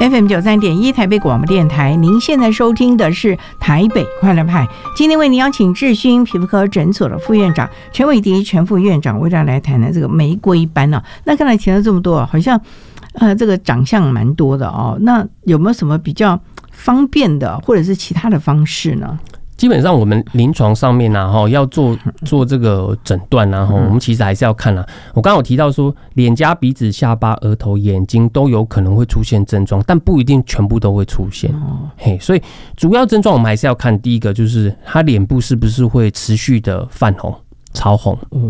FM93.1台北广播电台，您现在收听的是台北快乐派。今天为您邀请智勋皮肤科诊所的副院长陈伟迪陈副院长为大家来谈谈这个玫瑰斑啊。那刚才提到这么多，好像这个长相蛮多的哦。那有没有什么比较方便的，或者是其他的方式呢？ 基本上我们临床上面要做这个诊断我们其实还是要看我刚刚有提到说，脸颊、鼻子、下巴、额头、眼睛都有可能会出现症状，但不一定全部都会出现。所以主要症状我们还是要看，第一个就是他脸部是不是会持续的泛红、潮红。